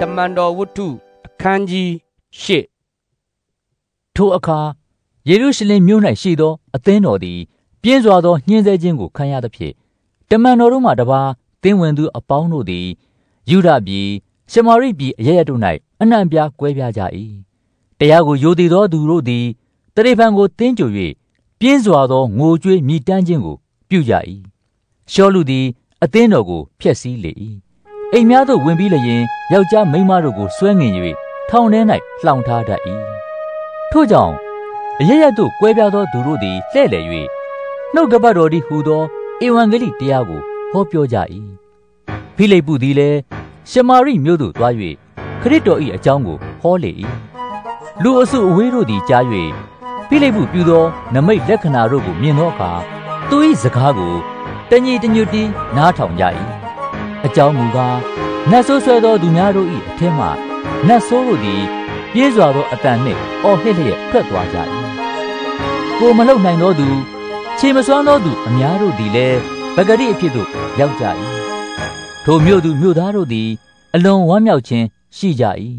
တမန်တော်ဝတ္ထုအခန်းကြီး၈ထိုအခါယေရုရှလင်မြို့၌ရှိသောအသင်းတော်သည်ပြင်းစွာသောညှင်းဆဲခြင်းကိုခံရသဖြင့်တမန်တော်တို့မှတပါးသင်းဝင်သူအပေါင်းတို့သည်ယူဒပြည်ရှမာရိပြည်အရပ်တို့၌အနှံ့ပြားကွဲပြားကြ၏တရားကိုယိုသေးသောသူတို့သည်တရိဖန်ကိုတင်းကြို၍ပြင်းစွာသောငိုကြွေးမြည်တမ်းခြင်းကိုပြုကြ၏ရှောလုသည်အသင်းတော်ကိုဖျက်ဆီးလေ၏အိမ်များသို့ဝင်ပြီးလျင်ယောက်ျားမိန်းမတို့ကိုဆွဲငင်၍ထောင်ထဲ၌လှောင်ထားတတ်၏ထို့ကြောင့်အရပ်ရပ်သို့ကွဲပြားသောသူတို့သည်လှဲ့လေ၍နှုတ်ကပတ်တော်သည်ဟူသောဧဝံဂေလိတရားကိုဟောပြောကြ၏ဖိလိပ္ပုသည်လည်းရှမာရိမြို့သို့သွား၍ခရစ်တော်၏အကြောင်းကိုဟောလေ၏လူအစုအဝေးတို့သည်ကြား၍ဖိလိပ္ပုပြုသောနမိတ်လက္ခဏာတို့ကိုမြင်သောအခါသူ၏စကားကိုတညီတညွတ်တီးနားထောင်ကြ၏အကြောင်းမူကားနတ်ဆိုးဆွဲသောသူများတို့၏အထက်မှနတ်ဆိုးတို့သည်ပြေးစွာသောအတန်နှင့်အော်ဟစ်လျက်ထွက်သွားကြ၏ကိုမလုံနိုင်သောသူခြေမစွမ်းသောသူအများတို့သည်လည်းပဂရိအဖြစ်သို့ရောက်ကြ၏ထိုမြို့သူမြို့သားတို့သည်အလွန်ဝမ်းမြောက်ခြင်းရှိကြ၏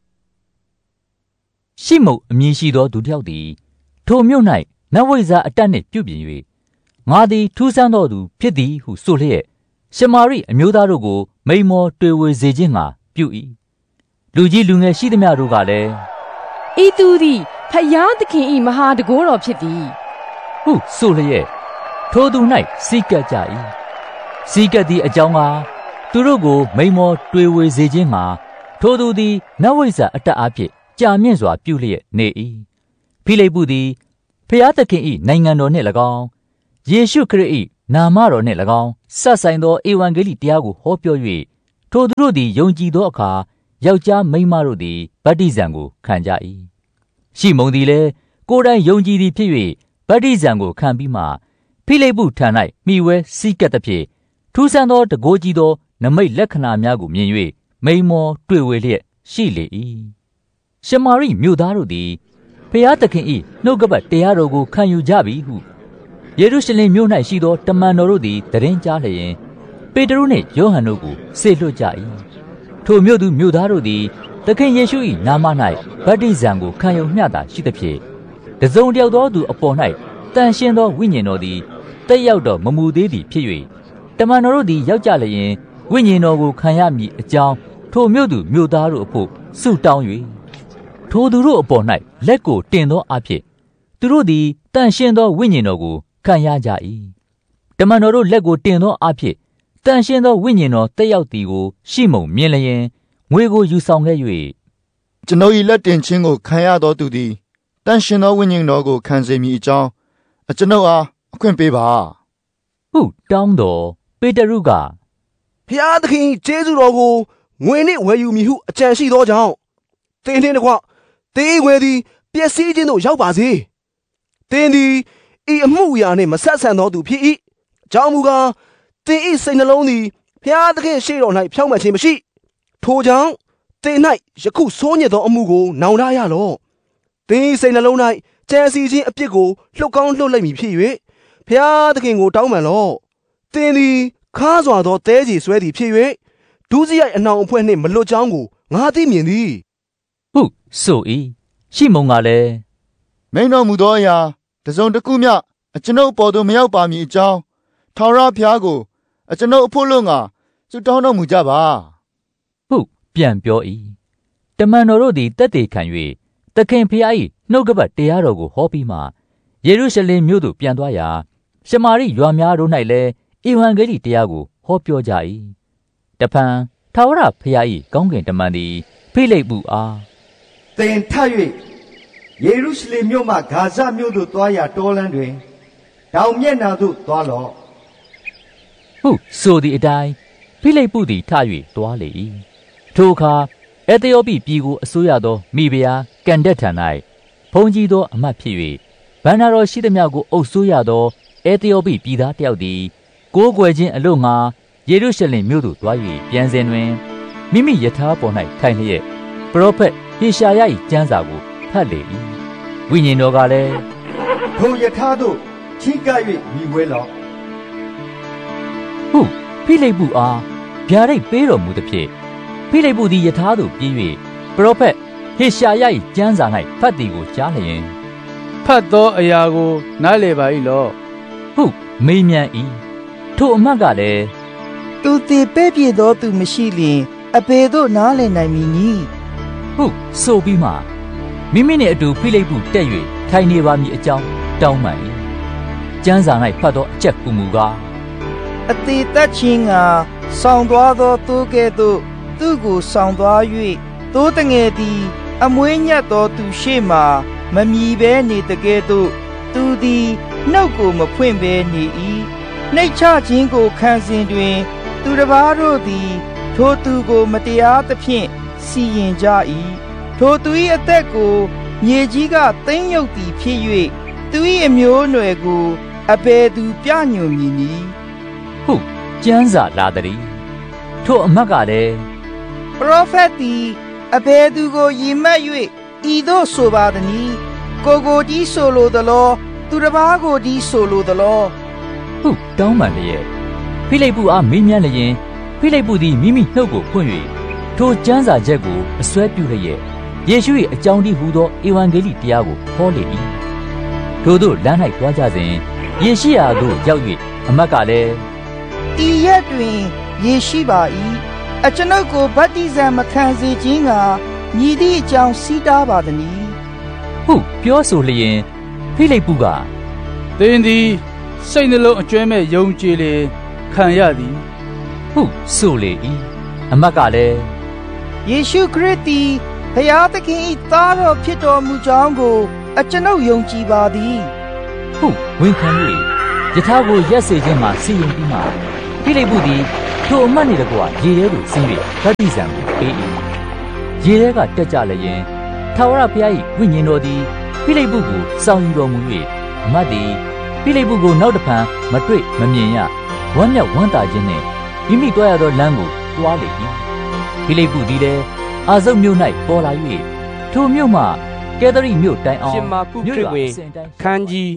ရှိမုတ်အမည်ရှိသောသူတစ်ယောက်သည်ထိုမြို့၌နတ်ဝိဇ္ဇာအတတ်နှင့်ပြုပြင်၍ငါသည်ထူးဆန်းသောသူဖြစ်သည်ဟုဆိုလျက်ရှမာရိအမျိုးသားတို့ကိုမိန်မောတွေ့ဝေစေခြင်းငှာပြု၏လူကြီးလူငယ်ရှိသမျှတို့ကလည်းဤသူသည်ဖယားသခင်၏မဟာတကိုးတော်ဖြစ်သည်ဟုဆိုလျက်ထိုသူ၌စီးကပ်ကြ၏စီးကပ်သည့်အကြောင်းကသူတို့ကိုမိန်မောတွေ့ဝေစေခြင်းငှာထိုသူသည်နတ်ဝိဇ္ဇာအတတ်အဖြစ်ကြာမြင့်စွာပြုလျက်နေ၏ဖိလိပ္ပုသည်ဖယားသခင်၏နိုင်ငံတော်နှင့်၎င်းယေရှုခရစ်၏နာမတော်နှင့်၎င်းဆက်ဆိုင်သောဧဝံဂေလိတရားကိုဟောပြော၍ထိုသူတို့သည်ယုံကြည်သောအခါယောက်ျားမိန်းမတို့သည်ဗတ္တိဇံကိုခံကြ၏ရှိမုန်သည်လည်းကိုယ်တိုင်ယုံကြည်သည်ဖြစ်၍ဗတ္တိဇံကိုခံပြီးမှဖိလိပ္ပုထံ၌မှီဝဲစည်းကပ်သဖြင့်ထူးဆန်းသောတကိုးကြီးသောနမိတ်လက္ခဏာများကိုမြင်၍မိန်မောတွေ့ဝေလျက်ရှိလေ၏ရှမာရိမြို့သားတို့သည်ဖျားသခင်၏နှုတ်ကပတ်တရားတော်ကိုခံယူကြပြီဟုယေရုရှလင်မြို့၌ရှိသောတမန်တော်တို့သည်သတင်းကြားလျင်ပေတရုနှင့်ယောဟန်တို့ကိုဆေလွှတ်ကြ၏ထိုမြို့သူမြို့သားတို့သည်သခင်ယေရှု၏နာမ၌ဗတ္တိဇံကိုခံယူမျှတာရှိသဖြင့်တစုံတယောက်သောသူအပေါ်၌တန်ရှင်းသောဝိညာဉ်တော်သည်တက်ရောက်တော်မမူသေးသည်ဖြစ်၍တမန်တော်တို့သည်ရောက်ကြလျင်ဝိညာဉ်တော်ကိုခံရမည်အကြောင်းထိုမြို့သူမြို့သားတို့အဖို့ဆုတောင်း၍ထိုသူတို့အပေါ်၌လက်ကိုတင်သောအဖြစ်သူတို့သည်တန်ရှင်းသောဝိညာဉ်တော်ကိုခံရကြ၏တမန်တော်တို့လက်ကိုတင်သောအဖြစ်တန်ရှင်းသောဝိညာဉ်တော်တက်ရောက်သည်ကိုရှိမုန်မြင်လျင်ငွေကိုယူဆောင်ခဲ့၍ကျွန်ုပ်၏လက်တင်ခြင်းကိုခံရသောသူသည်တန်ရှင်းသောဝိညာဉ်တော်ကိုခံစေမည်အကြောင်းကျွန်ုပ်အားအခွင့်ပေးပါဟုတောင်းတော်ပေတရုကဖျားသခင်ကျေးဇူးတော်ကိုငွေနှင့်ဝယ်ယူမည်ဟုအကြံရှိသောကြောင့်သင်နှင့်တကွသင်၏ငွေသည်ပျက်စီးခြင်းသို့ရောက်ပါစေသင်သည်ဤအမှုအရာနှင့်မဆက်ဆံသောသူဖြစ်၏အကြောင်းမူကားသင်၏စိတ်နှလုံးသည်ဖျားသခင်ရှေ့တော်၌ဖြောင့်မတ်ခြင်းမရှိထိုကြောင့်သင်၌ယခုဆိုးညစ်သောအမှုကိုနောင်တရလော့သင်၏စိတ်နှလုံး၌ကြံစီခြင်းအပြစ်ကိုလှုပ်ကောင်းလှုပ်လိုက်မည်ဖြစ်၍ဖျားသခင်ကိုတောင်းပန်လော့သင်သည်ခါးစွာသောသဲကြီးဆွဲသည်ဖြစ်၍ဒုစရိုက်အနှောင်အဖွဲ့နှင့်မလွတ်ကြောင်းကိုငါသိမြင်သည်ဟုဆို၏ရှိမုန်ကလည်းမိန်တော်မူသောအရာတစုံတစ်ခုမျှကျွန်ုပ်ပေါ်သို့မရောက်ပါမည်အကြောင်းထာဝရဘုရားကိုကျွန်ုပ်အဖို့လုံးကဆုတောင်းတော်မူကြပါဟုပြန်ပြော၏တမန်တော်တို့သည်တက်တေခံ၍သခင်ဖျား၏နှုတ်ကပတ်တရားတော်ကိုဟောပြီးမှယေရုရှလင်မြို့သို့ပြန်သွားရာရှမာရိရွာများတို့၌လည်းဧဝံဂေလိတရားကိုဟောပြောကြ၏တဖန်ထာဝရဘုရား၏ကောင်းကင်တမန်သည်ဖိလိပ္ပုအားသင်ထပ်၍ယေရုရှလင်မြို့မှဂါဇမြို့သို့သွားရာတောလမ်းတွင်တောင်မျက်နှာသို့သွားလော့ဟုဆိုသည့်အတိုင်းဖိလိပ္ပုသည်ထ၍သွားလေ၏ထိုအခါအသယောပိပြည်ကိုအစိုးရသောမိဖုရားကန်ဒက်ထံ၌ဘုန်းကြီးသောအမတ်ဖြစ်၍ဗန္နာတော်ရှိသမျှကိုအုပ်စိုးရသောအသယောပိပြည်သားတယောက်သည်ကိုးကွယ်ခြင်းအလို့ငှာယေရုရှလင်မြို့သို့သွား၍ပြန်စဉ်တွင်မိမိယထာပေါ်၌ထိုင်လျက်ပရောဖက်ဟေရှာယ၏ကျမ်းစာကိုဖတ်လေ၏ဝိညာဉ်တော်ကလည်းထိုယထာသို့ချီးကပ်၍မိဝဲလော့ဟုဖိလိပ္ပုအားဗျာဒိတ်ပေးတော်မူသဖြင့်ဖိလိပ္ပုသည်ယထာသို့ပြေး၍ပရောဖက်ဟေရှာယ၏ကျမ်းစာ၌ဖတ်သည်ကိုကြားလျင်ဖတ်သောအရာကိုနားလည်ပါ၏လောဟုမေးမြန်း၏ထိုအမတ်ကလည်းသူတည်ပဲ့ပြည့်သောသူမရှိလျင်အဘယ်သို့နားလည်နိုင်မည်နည်းဟုဆိုပြီးမှမိမိနှင့်အတူဖိလိပ္ပုတက်၍ထိုင်နေပါမည်အကြောင်းတောင်းပန်၏ကျမ်းစာ၌ဖတ်သောအချက်ကူမူကားအသေးသက်ချင်းကဆောင်သွားသောသိုးကဲ့သို့သူ့ကိုဆောင်သွား၍သိုးတငယ်သည်အမွေးညက်သောသူရှေ့မှမမြည်ဘဲနေတကဲ့သို့သူသည်နှုတ်ကိုမဖွင့်ဘဲနေ၏နှိတ်ချခြင်းကိုခံစဉ်တွင်သူတစ်ပါးတို့သည်ထိုသူကိုမတရားသဖြင့်စီရင်ကြ၏ထိုသူ၏အသက်ကိုမြေကြီးကသိမ်းရုပ်သည်ဖြစ်၍သူ၏အမျိုးအနွယ်ကိုအဘယ်သူပြညွှန်မည်နည်းဟုကျမ်းစာလာသည်ထိုအမတ်ကလည်းပရောဖက်သည်အဘယ်သူကိုယဉ်မှတ်၍ဤသို့ဆိုပါသည်။ကိုဒီဆိုလိုသလောသူတစ်ပါးကိုဒီဆိုလိုသလောဟုတောင်းပန်လျက်ဖိလိပ္ပုအားမေးမြန်းလျင်ဖိလိပ္ပုသည်မိမိနှုတ်ကိုဖွင့်၍ထိုကျမ်းစာချက်ကိုအစွဲပြုလျက်ယေရှု၏အကြောင်းတည်းဟူသောဧဝံဂေလိတရားကိုဟောလေ၏ထိုသို့လမ်း၌သွားကြစဉ်ယေရှိရာသို့ရောက်၍အမတ်ကလည်းဤရက်တွင်ယေရှိပါ၏အကျွန်ုပ်ကိုဗတ္တိဇံမခံစေခြင်းကမြည်သည့်အကြောင်းစီးတားပါသည်ဟုပြောဆိုလျင်ဖိလိပ္ပုကသင်သည်စိတ်နှလုံးအကျွမ်းမဲ့ယုံကြည်လေခံရသည်ဟုဆိုလေ၏အမတ်ကလည်းယေရှုခရစ်သည်ဘုရားသခင်၏သားတော်ဖြစ်တော်မူကြောင်းကိုအကျွန်ုပ်ယုံကြည်ပါသည်ဟုဝန်ခံ၍ယထာကိုရက်စေခြင်းမှာစီရင်ပြီးမှဖိလိပ္ပုသည်ထိုအမတ်နှင့်တကွရေထဲသို့ဆင်း၍ဗတ္တိဇံကိုပေး၏ရေထဲကတက်ကြလျင်ထာဝရဘုရား၏ဝိညာဉ်တော်သည်ဖိလိပ္ပုကိုစောင့်ယူတော်မူ၍အမတ်သည်ဖိလိပ္ပုကိုနောက်တစ်ဖန်မတွေ့မမြင်ရဝမ်းမြောက်ဝမ်းသာခြင်းနှင့်မိမိတွားရသောလမ်းကိုတွားလေ၏ဖိလိပ္ပုသည်လည်းအာဇုတ်မြို့၌ပေါ်လာ၍ထိုမြို့မှကဲသရိမြို့တိုင်အောင်ရှင်မာကုခရစ်ဝင်ခန်းကြီး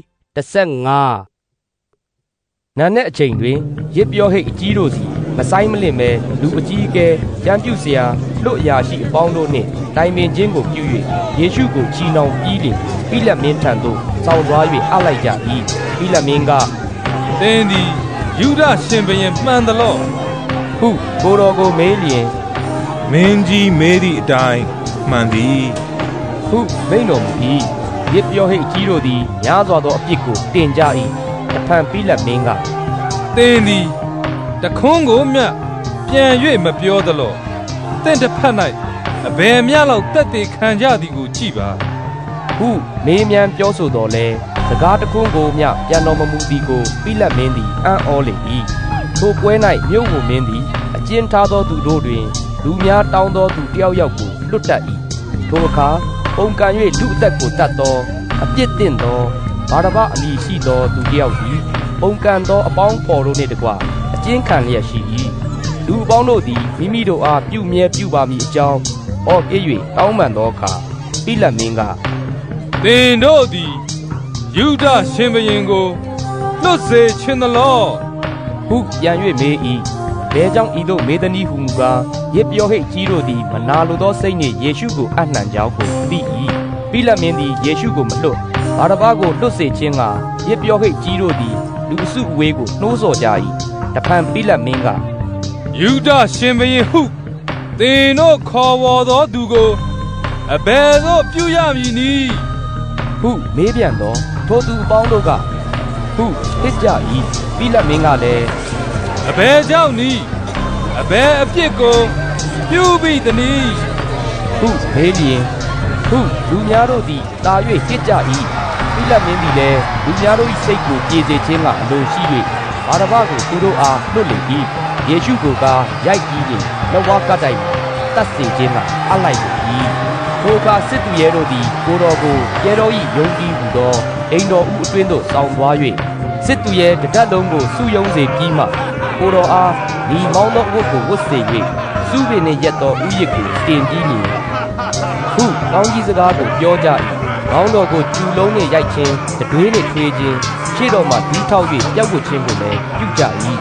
15နာနဲ့အချိန်တွင်ရစ်ပြောဟိတ်အကြီးတို့စီမဆိုင်မလင့်ပဲလူအကြီးအကဲကြံပြုเสียလွတ်အရာရှိအပေါင်းတို့နှင့်တိုင်ပင်ခြင်းကိုပြု၍ယေရှုကိုချီနှောင်ပြီးလျှင်ပိလတ်မင်းထံသို့ဆောင်သွား၍အပ်လိုက်ကြ၏ပိလတ်မင်းကသင်သည်ယူဒရှင်ဘုရင်မှန်သလောဟုကိုတော်ကိုမေးလျင်မင်းကြီးမေးသည့်အတိုင်းမှန်သည်ဟုမိန့်တော်မူ၏ရစ်ပြောဟိတ်ကြီးတို့သည်များစွာသောအပြစ်ကိုတင်ကြ၏တဖန်ပိလတ်မင်းကသင်သည်တခွန်းကိုမြတ်ပြန်၍မပြောသလောသင်တစ်ဖက်၌အဘယ်မျှလောက်တက်တည်ခံကြသည်ကိုကြည့်ပါဟုမေးမြန်းပြောဆိုတော်လဲစကားတခွန်းကိုမြပြန်တော်မမူသည်ကိုပိလတ်မင်းသည်အံ့ဩလေ၏ထိုပွဲ၌မြို့ကိုမင်းသည်အကျဉ်းထားသောသူတို့တွင်လူများတောင်းသောသူတယောက်ယောက်ကိုလွတ်တတ်၏ထိုအခါပုံကံ၍လူအသက်ကိုတတ်သောအပြစ်တင်သောဘာရဘအမည်ရှိသောသူတယောက်သည်ပုံကံသောအပေါင်းဖော်တို့နှင့်တကွအကျဉ်းခံလျက်ရှိ၏လူအပေါင်းတို့သည်မိမိတို့အားပြုမြဲပြုပါမည်အကြောင်းဟောပြ၍တောင်းပန်သောအခါပိလတ်မင်းကသင်တို့သည်ယူဒရှင်ဘုရင်ကိုလွတ်စေခြင်းသလောဟုပြန်၍မေး၏ဘယ်ကြောင့်ဤသို့မေးသည်နည်းဟုမူကားရစ်ပြောဟိတ်ကြီးတို့သည်မနာလိုသောစိတ်နှင့်ယေရှုကိုအနှံကြောင်းကိုသိ၏ပိလတ်မင်းသည်ယေရှုကိုမလွတ်ဘာရဘကိုလွတ်စေခြင်းကရစ်ပြောဟိတ်ကြီးတို့သည်လူအစုအဝေးကိုနှိုးဆော်ကြ၏တဖန်ပိလတ်မင်းကယူဒရှင်ဘုရင်ဟုသင်တို့ခေါ်ဝေါ်သောသူကိုအဘယ်သို့ပြုရမည်နည်းဟုမေးပြန်သောထိုသူအပေါင်းတို့ကဟုဟစ်ကြ၏ပိလတ်မင်းကလည်းအဘယ်ကြောင့်နည်းအဘယ်အပြစ်ကိုပြုပြီးသနည်းဟုမေးလျင်ဟုလူများတို့သည်တာ၍ဟစ်ကြ၏ပိလတ်မင်းသည်လည်းလူများတို့၏စိတ်ကိုပြေစေခြင်းကအလိုရှိ၍ဘာရဘကိုသူတို့အားလွတ်လေ၏ယေရှုကိုကရိုက်ပြီးလျှင်လက်ဝါးကပ်တိုင်တတ်စေခြင်းကအလိုက်လေ၏ထိုအခါစစ်သူရဲတို့သည်ကိုတော်ကိုကျဲတော်၏ယုံကြည်ဟူသောအိမ်တော်ဦးအတွင်းသို့ဆောင်သွား၍စစ်သူရဲတတပ်လုံးကိုစုယုံစေပြီးမှကိုတော်အားဒီမောင်းသောဝတ်ကိုဝတ်စေ၍စုပင်နှင့်ရက်သောဥယျာဉ်ကိုတင်ပြီးနေဟုကောင်းကြီးစကားကိုပြောကြ၏မောင်းတော်ကိုကျူလုံးနှင့်ရိုက်ခြင်းတတွေးနှင့်ထွေးခြင်းရှေ့တော်မှဒီထောက်၍ပြောက်ဝတ်ခြင်းကိုလည်းပြုကြ၏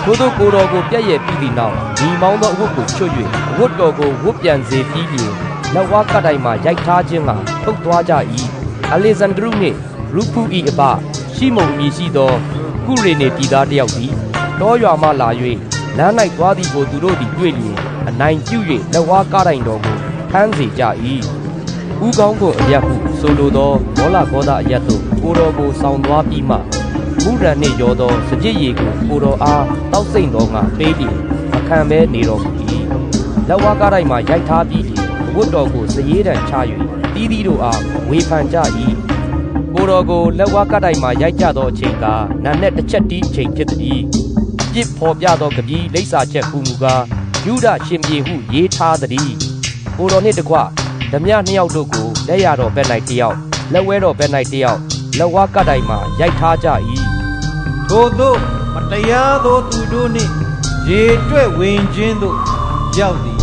ထို့သောကိုတော်ကိုပြည့်ရဲ့ပြီးသည့်နောက်ဒီမောင်းသောအဝတ်ကိုချွတ်၍အဝတ်တော်ကိုဝတ်ပြန်စေပြီးလျှင်လက်ဝါးကတိုင်မှရိုက်ထားခြင်းကထုတ်သွားကြ၏အလေဇန်ဒရုနှင့်ရူဖူ၏အဘရှိမုန်မည်ရှိသောကုရေနေပြည်သားတယောက်သည်တောရွာမှလာ၍လမ်း၌သွားသည်ကိုသူတို့သည်တွေ့လျင်အနိုင်ကျ၍လက်ဝါးကတိုင်တော်ကိုထမ်းစေကြ၏ဦးကောင်းကိုအရက်ဟုဆိုလိုသောမောလာကောသာအရက်သို့ကိုတော်ကိုဆောင်သွားပြီးမှမူရန်နှင့်ရောသောစပြည့်ရည်ကိုကိုတော်အားတောက်စိမ့်တော်ငါပေးလျင်အခမ်းမဲနေတော်မူ၏လက်ဝါးကားတိုင်းမှာရိုက်ထားပြီးလျင်အဝတ်တော်ကိုစရေးတံချ၍တီးတီးတို့အားဝေဖန်ကြ၏ကိုတော်ကိုလက်ဝါးကားတိုင်းမှာရိုက်ကြသောအချိန်ကနာနဲ့တစ်ချက်တီးအချိန်ဖြစ်သည်ပြစ်ဖော်ပြသောကပီးလိပ်စာချက်ကူမူကားယူဒရှင်ပြေဟုရေးထားသည်ကိုတော်နှင့်တကွဓမြနှစ်ယောက်တို့ကိုလက်ရတော်ဘက်၌တယောက်လက်ဝဲတော်ဘက်၌တယောက်လက်ဝါးကတိုင်မှာရိုက်ထားကြ၏ထို့သောမတရားသောသူတို့နှင့်ရေတွက်ဝင်ခြင်းသို့ရောက်သည်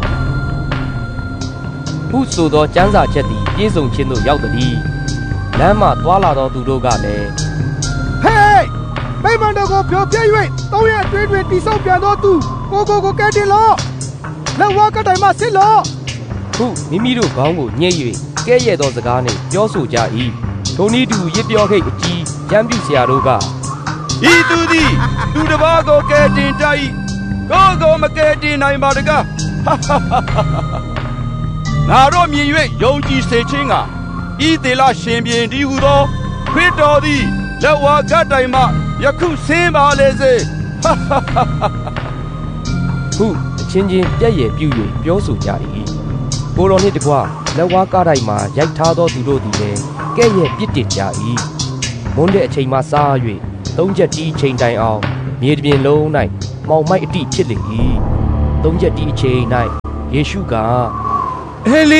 ဟုဆိုသောကျမ်းစာချက်သည်ပြည့်စုံခြင်းသို့ရောက်သည်လမ်းမှသွာလာသောသူတို့ကလည်းဟေးမိမ္မာတော်ကိုဖြောပြ၍သုံးရအတွင်းတွင်တိဆောက်ပြန်သောသူကိုကဲတင်လော့လက်ဝါးကတိုင်မှဆစ်လော့ဟုမိမိတို့ခေါင်းကိုညှိ၍ကဲ့ရဲ့သောစကားနှင့်ပြောဆိုကြ၏ထိုနည်းတူရစ်ပြောဟိတ်အကြီးကျမ်းပြုဆရာတို့ကဤသူသည်သူတစ်ပါးကိုကဲတင်ကြ၏ကိုမကဲတင်နိုင်ပါတကားငါတို့မြင်၍ယုံကြည်စေခြင်းကဤသေလရှင်ပြန်ဒီဟုသောခရစ်တော်သည်လက်ဝါးကတိုင်မှယခုဆင်းပါလေစေဟုအချင်းချင်းပြည့်ရပြု၍ပြောဆိုကြ၏ကိုတော်နှင့်တကွလက်ဝါးကားတိုင်မှာရိုက်ထားသောသူတို့သည်လည်းကဲ့ရဲ့ပြစ်တင်ကြ၏မွန်းတဲ့အချိန်မှစား၍သုံးချက်တီးချိန်တိုင်အောင်မြေပြင်လုံး၌မှောင်မိုက်အတိဖြစ်လေ၏သုံးချက်တီးအချိန်၌ယေရှုကအေလီ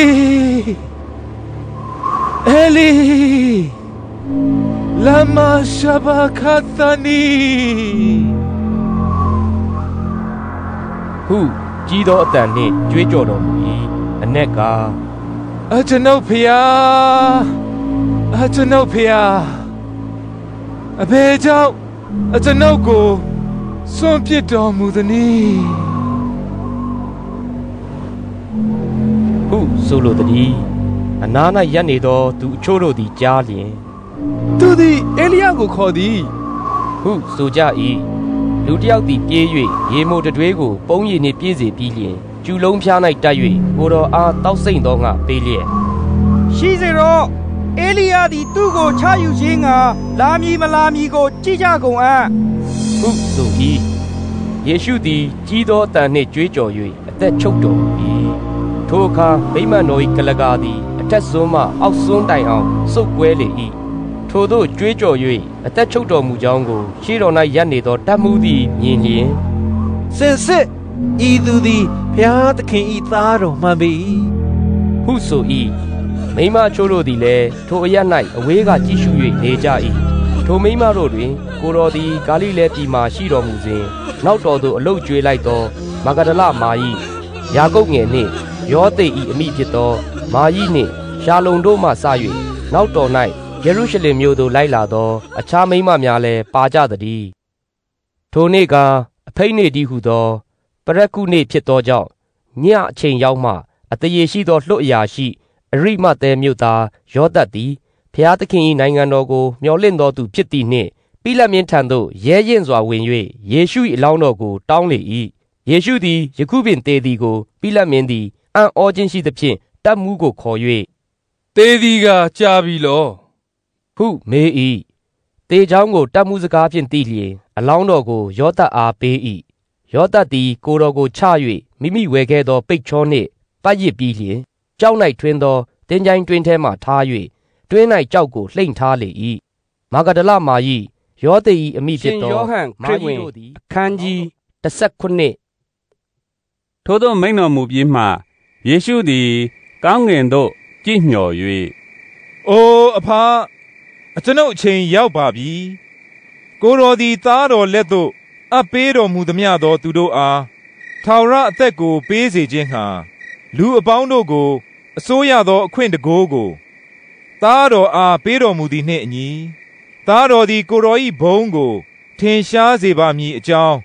လာမာရှာဘာခါသနီဟုကြီးသောအတန်နှင့်ကြွေးကြော်တော်မူ၏အနက်ကအကျွန်ုပ်ဖျားအဘယ်ကြောင့်အကျွန်ုပ်ကိုစွန့်ပစ်တော်မူသနည်းဟုဆိုလိုသည်အနား၌ရပ်နေသောသူအချို့တို့သည်ကြားလျင်သူသည်အေလိယကိုခေါ်သည်ဟုဆိုကြ၏လူတစ်ယောက်သည်ပြေး၍ရေမိုတတွေးကိုပုံးရည်နှင့်ပြည့်စေပြီးလျင်ကျူလုံးဖျား၌တက်၍ကိုတော်အားတောက်စိမ့်သောငါပေးလျက်ရှိစေတော့အေလိယသည်သူ့ကိုချယူခြင်းကလာမည်မလာမည်ကိုကြည့်ကြကုန်အံ့ဟုဆို၏ယေရှုသည်ကြီးသောအတန်နှင့်ကြွေးကြော်၍အသက်ချုပ်တော်မူ၏ထိုအခါဗိမာန်တော်၏ကလကာသည်အထက်စွန်းမှအောက်စွန်းတိုင်အောင်စုပ်ကွဲလေ၏ထိုသို့ကြွေးကြော်၍အသက်ချုပ်တော်မူကြောင်းကိုရှေ့တော်၌ရပ်နေသောတပ်မှူးသည်မြင်လျင်စင်စစ်ဤသူသည်ဘုရားသခင်၏သားတော်မှန်ပေ၏ဟုဆို၏မိန်းမချို့တို့သည်လည်းထိုအရပ်၌အဝေးကကြည့်ရှု၍နေကြ၏ထိုမိန်းမတို့တွင်ကိုတော်သည်ဂါလိလဲပြည်မှရှိတော်မူစဉ်နောက်တော်သို့အလုတ်ကျွေးလိုက်သောမဂဒလမာယိယာကုပ်ငယ်နှင့်ယောသေ၏အမိဖြစ်သောမာယိနှင့်ရှာလုံတို့မှစ၍နောက်တော်၌ယေရုရှလင်မြို့သို့လိုက်လာသောအခြားမိန်းမများလည်းပါကြသည်ထိုနေ့ကအဖိတ်နေ့တည်းဟုသောပရက်ကုနေ့ဖြစ်သောကြောင့်ညအချိန်ရောက်မှအတရေရှိသောလွှတ်အရာရှိအရိမသဲမြို့သားယောသတ်သည်ဖျားသခင်၏နိုင်ငံတော်ကိုမျှော်လင့်တော်သူဖြစ်သည်နှင့်ပိလတ်မြင်းထံသို့ရဲရင့်စွာဝင်၍ယေရှု၏အလောင်းတော်ကိုတောင်းလေ၏ယေရှုသည်ယခုပင်သေသည်ကိုပိလတ်မင်းသည်အံ့ဩခြင်းရှိသဖြင့်တပ်မှူးကိုခေါ်၍သေသည်ကကြာပြီလောဟုမေး၏သေချောင်းကိုတပ်မှူးစကားဖြင့်သိလျင်အလောင်းတော်ကိုယောသတ်အားပေး၏ယောသတ်သည်ကိုတော်ကိုချ၍မိမိဝယ်ခဲ့သောပိတ်ချောနှင့်ပတ်ရစ်ပြီးလျင်ကြောက်၌ထွင်းသောတင်းကြိုင်းတွင်းထဲမှထား၍တွင်း၌ကြောက်ကိုလှိမ့်ထားလေ၏မာဂဒလမာယိယောသေ၏အမိဖြစ်သောယောဟန်ခရစ်ဝင်အခန်းကြီး19 ထိုသို့မိန့်တော်မူပြီးမှယေရှုသည်ကောင်းကင်သို့ကြည့်မျှော်၍အိုအဖအကျွန်ုပ်အချိန်ရောက်ပါပြီကိုတော်သည်သားတော်လက်သို့အပ်ပေးတော်မူသမျှသောသူတို့အားထာဝရအသက်ကိုပေးစေခြင်းဟာလူအပေါင်းတို့ကိုအစိုးရသောအခွင့်တကိုးကိုသားတော်အားပေးတော်မူသည်နှင့်အညီသားတော်သည်ကိုတော်၏ဘုန်းကိုထင်ရှားစေပါမည်အကြောင်း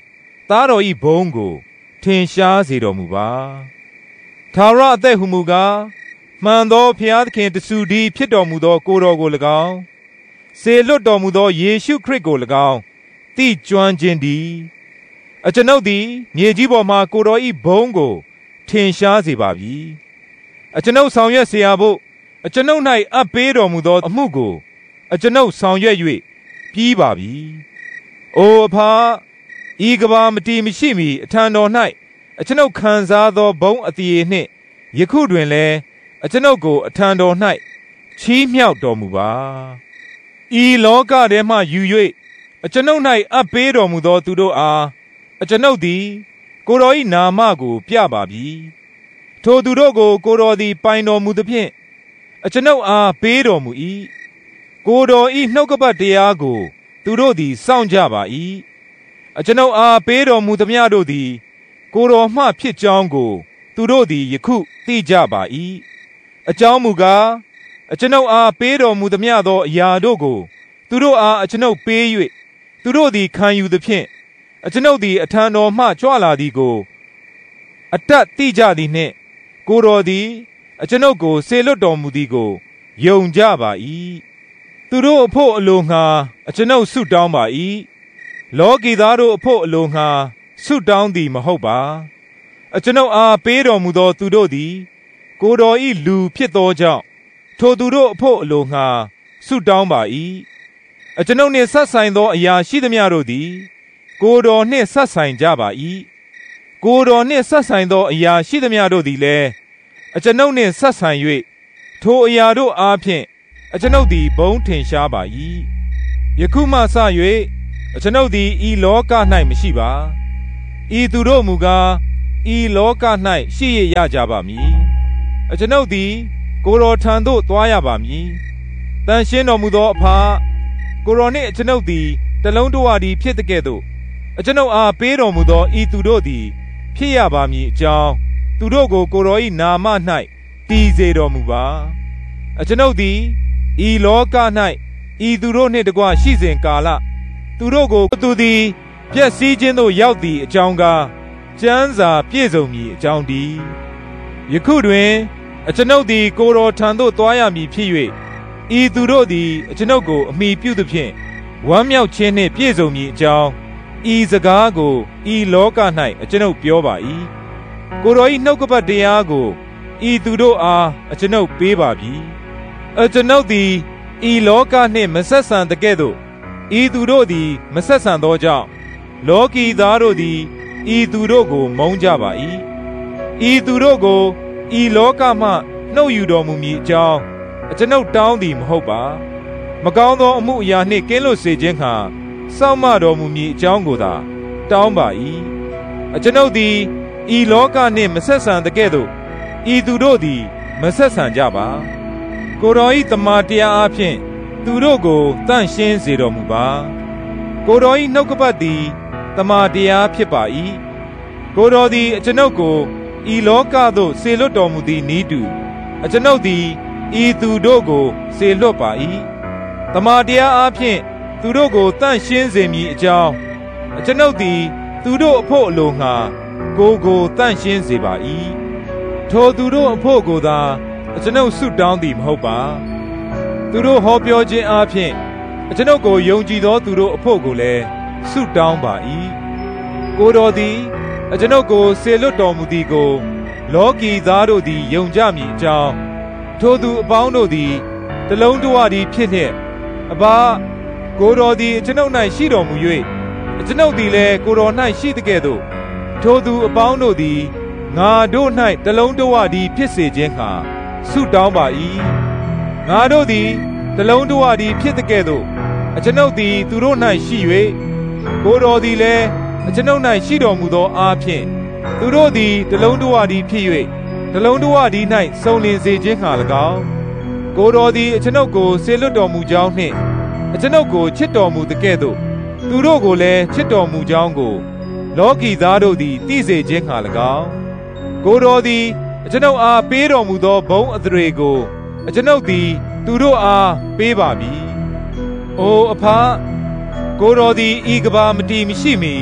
သားတော်ဤဘုန်းကိုထင်ရှားစေတော်မူပါထာဝရအသက်ဟုမူကားမှန်သောဖျားသခင်တဆူဒီဖြစ်တော်မူသောကိုတော်ကို၎င်းစေလွတ်တော်မူသောယေရှုခရစ်ကို၎င်းသိကျွမ်းခြင်းသည်အကျွန်ုပ်သည်မြေကြီးပေါ်မှကိုတော်ဤဘုန်းကိုထင်ရှားစေပါပြီအကျွန်ုပ်ဆောင်ရွက်เสียဖို့အကျွန်ုပ်၌အပ်ပေးတော်မူသောအမှုကိုအကျွန်ုပ်ဆောင်ရွက်၍ပြီးပါပြီအိုအဖာဤကဘာမတီမရှိမီအထံတော်၌အကျွန်ုပ်ခံစားသောဘုန်းအသရေနှင့်ယခုတွင်လည်းအကျွန်ုပ်ကိုအထံတော်၌ချီးမြှောက်တော်မူပါဤလောကထဲမှယူ၍အကျွန်ုပ်၌အပ်ပေးတော်မူသောသူတို့အားအကျွန်ုပ်သည်ကိုတော်၏နာမကိုပြပါပြီထိုသူတို့ကိုကိုတော်သည်ပိုင်တော်မူသဖြင့်အကျွန်ုပ်အားပေးတော်မူ၏ကိုတော်၏နှုတ်ကပတ်တရားကိုသူတို့သည်စောင့်ကြပါ၏အကျွန်ုပ်အားပေးတော်မူသမျှတို့သည်ကိုတော်မှဖြစ်ကြောင်းကိုသူတို့သည်ယခုသိကြပါ၏အကြောင်းမူကားအကျွန်ုပ်အားပေးတော်မူသမျှသောအရာတို့ကိုသူတို့အားအကျွန်ုပ်ပေး၍သူတို့သည်ခံယူသဖြင့်အကျွန်ုပ်သည်အထံတော်မှကြွလာသည်ကိုအတတ်သိကြသည်နှင့်ကိုတော်သည်အကျွန်ုပ်ကိုစေလွတ်တော်မူသည်ကိုယုံကြပါ၏သူတို့အဖို့အလိုငှာအကျွန်ုပ်ဆုတောင်းပါ၏လောကီသားတို့အဖို့အလိုငှာဆုတောင်းသည်မဟုတ်ပါအကျွန်ုပ်အားပေးတော်မူသောသူတို့သည်ကိုတော်၏လူဖြစ်သောကြောင့်ထိုသူတို့အဖို့အလိုငှာဆုတောင်းပါ၏အကျွန်ုပ်နှင့်ဆက်ဆိုင်သောအရာရှိသမျှတို့သည်ကိုတော်နှင့်ဆက်ဆိုင်ကြပါ၏ကိုတော်နှင့်ဆက်ဆိုင်သောအရာရှိသမျှတို့သည်လည်းအကျွန်ုပ်နှင့်ဆက်ဆိုင်၍ထိုအရာတို့အားဖြင့်အကျွန်ုပ်သည်ဘုန်းထင်ရှားပါ၏ယခုမှစ၍အကျွန်ုပ်သည်ဤလောက၌မရှိပါဤသူတို့မူကားဤလောက၌ရှိရကြပါမည်အကျွန်ုပ်သည်ကိုတော်ထံသို့သွားရပါမည်တန်ရှင်းတော်မူသောအဖာကိုတော်နှင့်အကျွန်ုပ်သည်တလုံးတဝသည်ဖြစ်တဲ့ကဲ့သို့အကျွန်ုပ်အားပေးတော်မူသောဤသူတို့သည်ဖြစ်ရပါမည်အကြောင်းသူတို့ကိုကိုတော်၏နာမ၌တည်စေတော်မူပါအကျွန်ုပ်သည်ဤလောက၌ဤသူတို့နှင့်တကွရှိစဉ်ကာလသူတို့ကိုသူသည်ပျက်စီးခြင်းသို့ရောက်သည့်အကြောင်းကားကျမ်းစာပြည့်စုံမည်အကြောင်းတည်းယခုတွင်အကျွန်ုပ်သည်ကိုတော်ထံသို့သွားရမည်ဖြစ်၍ဤသူတို့သည်အကျွန်ုပ်ကိုအမိပြုသဖြင့်ဝမ်းမြောက်ခြင်းနှင့်ပြည့်စုံမည်အကြောင်းဤစကားကိုဤလောက၌အကျွန်ုပ်ပြောပါ၏ကိုတော်၏နှုတ်ကပတ်တရားကိုဤသူတို့အားအကျွန်ုပ်ပေးပါပြီအကျွန်ုပ်သည်ဤလောကနှင့်မဆက်ဆံတကဲ့သို့ဤသူတို့သည်မဆက်ဆံသောကြောင့်လောကီသားတို့သည်ဤသူတို့ကိုမုန်းကြပါ၏ဤသူတို့ကိုဤလောကမှနှုတ်ယူတော်မူမည်အကြောင်းအကျွန်ုပ်တောင်းသည်မဟုတ်ပါမကောင်းသောအမှုအရာနှင့်ကင်းလွတ်စေခြင်းဟာစောင့်မတော်မူမည်အကြောင်းကိုသာတောင်းပါ၏အကျွန်ုပ်သည်ဤလောကနှင့်မဆက်ဆံတကဲ့သို့ဤသူတို့သည်မဆက်ဆံကြပါကိုတော်၏တမန်တရားအားဖြင့်သူတို့ကိုတန့်ရှင်းစေတော်မူပါကိုတော်၏နှုတ်ကပတ်သည်တမန်တရားဖြစ်ပါ၏ကိုတော်သည်အကျွန်ုပ်ကိုဤလောကသို့ဆေလွတ်တော်မူသည်နည်းတူအကျွန်ုပ်သည်ဤသူတို့ကိုဆေလွတ်ပါ၏တမန်တရားအားဖြင့်သူတို့ကိုတန့်ရှင်းစေမည်အကြောင်းအကျွန်ုပ်သည်သူတို့အဖို့အလိုငှာကိုတန့်ရှင်းစေပါ၏ထိုသူတို့အဖို့ကိုသာအကျွန်ုပ်ဆုတောင်းသည်မဟုတ်ပါသူတို့ဟောပြောခြင်းအားဖြင့်အကျွန်ုပ်ကိုယုံကြည်သောသူတို့အဖို့ကိုလည်းဆုတောင်းပါ၏ကိုတော်သည်အကျွန်ုပ်ကိုဆေလွတ်တော်မူသည်ကိုလောကီသားတို့သည်ယုံကြမည်အကြောင်းထိုသူအပေါင်းတို့သည်တလုံးတဝသည်ဖြစ်လျက်အဘကိုတော်သည်အကျွန်ုပ်၌ရှိတော်မူ၍အကျွန်ုပ်သည်လည်းကိုတော်၌ရှိသကဲ့သို့ထိုသူအပေါင်းတို့သည်ငါတို့၌တလုံးတဝသည်ဖြစ်စေခြင်းဟာဆုတောင်းပါ၏ငါတို့သည်တလုံးတဝသည်ဖြစ်သကဲ့သို့အကျွန်ုပ်သည်သူတို့၌ရှိ၍ကိုတော်သည်လည်းအကျွန်ုပ်၌ရှိတော်မူသောအားဖြင့်သူတို့သည်တလုံးတဝသည်ဖြစ်၍တလုံးတဝသည်၌စုံလင်စေခြင်းဟာ၎င်းကိုတော်သည်အကျွန်ုပ်ကိုဆေလွတ်တော်မူကြောင်းနှင့်အကျွန်ုပ်ကိုချစ်တော်မူသကဲ့သို့သူတို့ကိုလည်းချစ်တော်မူကြောင်းကိုလောကီသားတို့သည်သိစေခြင်းဟာ၎င်းကိုတော်သည်အကျွန်ုပ်အားပေးတော်မူသောဘုန်းအသရေကိုအကျွန်ုပ်သည်သူတို့အားပေးပါမည်။အိုအဖကိုတော်သည်ဤကဘာမတီမရှိမီ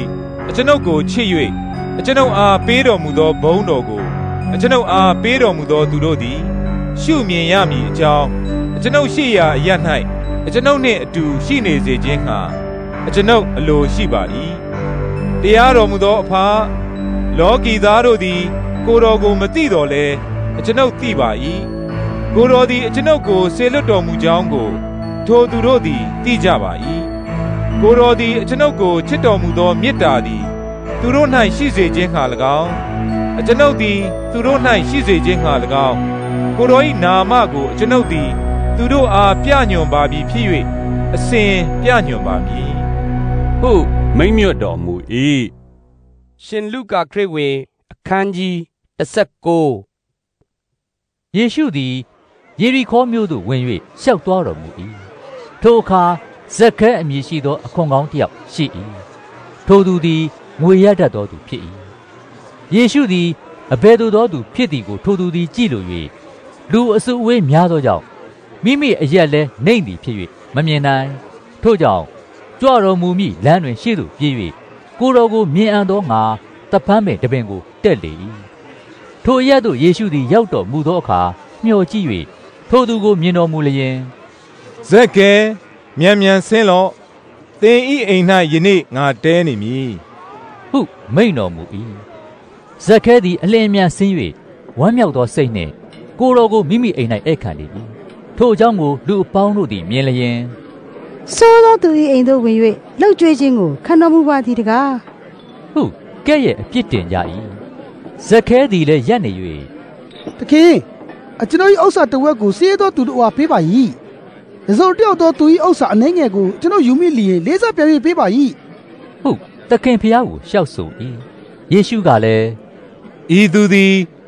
ကျွန်ုပ်ကိုချစ်၍ကျွန်ုပ်အားပေးတော်မူသောဘုန်းတော်ကိုကျွန်ုပ်အားပေးတော်မူသောသူတို့သည်ရှုမြင်ရမည်အကြောင်းကျွန်ုပ်ရှိရာအရပ်၌ကျွန်ုပ်နှင့်အတူရှိနေစေခြင်းဟာကျွန်ုပ်အလိုရှိပါ၏တရားတော်မူသောအဖလောကီသားတို့သည်ကိုယ်တော်ကိုမသိတော်လဲကျွန်ုပ်သိပါ၏ကိုယ်တော်သည်ကျွန်ုပ်ကိုဆေလွတ်တော်မူကြောင်းကိုထိုသူတို့သည်သိကြပါ၏ကိုယ်တော်သည်ကျွန်ုပ်ကိုချစ်တော်မူသောမေတ္တာသည်သူတို့၌ရှိစေခြင်းဟာ၎င်းကျွန်ုပ်သည်သူတို့၌ရှိစေခြင်းဟာ၎င်းကိုယ်တော်၏နာမကိုကျွန်ုပ်သည်သူတို့အားပြညွှန်ပါပြီဖြစ်၍အစဉ်ပြညွှန်ပါမည်ဟုမိန့်မြတ်တော်မူ၏ရှင်လုကာခရစ်ဝင်အခန်းကြီး19 ယေရှုသည်ယေရီခေါမြို့သို့ဝင်၍ရှောက်သွားတော်မူ၏ထိုအခါဇက်ခဲအမည်ရှိသောအခွန်ကောင်းတစ်ယောက်ရှိ၏ထိုသူသည်ငွေရတတ်သောသူဖြစ်၏ယေရှုသည်အဘယ်သို့သောသူဖြစ်သည်ကိုထိုသူသည်ကြည့်လို၍လူအစုအဝေးများသောကြောင့်မိမိအရက်လဲနှိမ့်သည်ဖြစ်၍မမြင်နိုင်ထို့ကြောင့်ကြွတော်မူမည့်လမ်းတွင်ရှေ့သို့ပြေး၍ကိုယ်တော်ကိုမြင်အံ့သောငါတပန်းပင်တပင်ကိုတက်လေ၏ထိုအရက်သို့ယေရှုသည်ရောက်တော်မူသောအခါမျှော်ကြည့်၍ထိုသူကိုမြင်တော်မူလျင်ဇက်ကဲမြန်မြန်ဆင်းလော့သင်ဤအိမ်၌ယနေ့ငါတဲနေမည်ဟုမိန့်တော်မူ၏ဇက်ခဲသည်အလင်းမြန်ဆင်း၍ဝမ်းမြောက်သောစိတ်နှင့်ကိုယ်တော်ကိုမိမိအိမ်၌ဧည့်ခံလေ၏ထိုအကြောင်းကိုလူအပေါင်းတို့သည်မြင်လျင်ဆိုးသောသူ၏အိမ်သို့ဝင်၍လှုပ်ကြွေးခြင်းကိုခံတော်မူပါသည်တကားဟုကဲ့ရဲ့အပြစ်တင်ကြ၏ဇက်ခဲသည်လည်းရပ်နေ၍သခင်ကျွန်တော်၏ဥစ္စာတစ်ဝက်ကိုဆေးသောသူတို့အားပေးပါ၏တစုံတစ်ယောက်သောသူ၏ဥစ္စာအနှဲငယ်ကိုကျွန်တော်ယူမိလျင်လေးစားပြန်ပေးပါ၏ဟုသခင်ဖျားကိုရှောက်ဆို၏ယေရှုကလည်းဤသူသည်